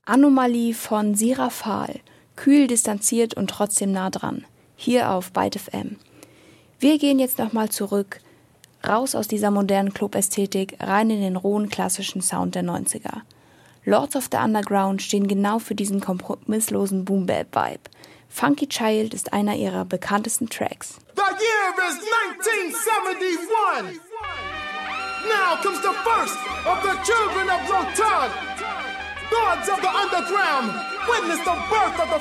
Anomalie von Sira Fahl. Kühl, distanziert und trotzdem nah dran. Hier auf Byte FM. Wir gehen jetzt nochmal zurück, raus aus dieser modernen Club-Ästhetik, rein in den rohen klassischen Sound der 90er. Lords of the Underground stehen genau für diesen kompromisslosen Boom-Bap-Vibe. Funky Child ist einer ihrer bekanntesten Tracks. The year is 1971. Now comes the first of the children of Rotan. Gods of the underground, witness the birth of the